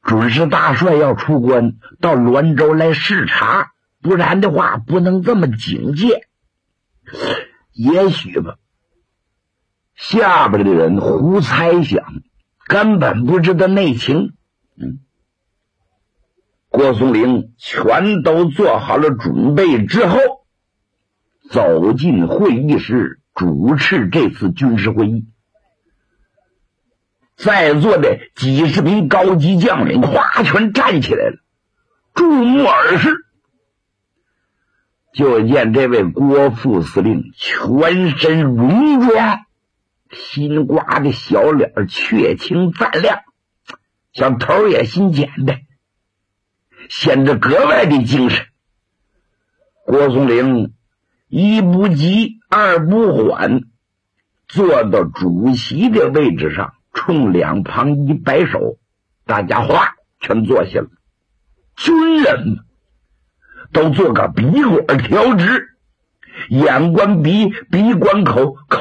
准是大帅要出关到滦州来视察，不然的话不能这么警戒。也许吧，下边的人胡猜想，根本不知道内情。郭松龄全都做好了准备之后，走进会议室，主持这次军事会议。在座的几十名高级将领哗全站起来了，注目而视。就见这位郭副司令全身戎装，新刮的小脸确青赞亮，小头也新剪的，显得格外的精神。郭松龄一不急二不缓，坐到主席的位置上，冲两旁一摆手，大家哗全坐下了。军人都做个鼻管调直，眼观鼻，鼻观口，口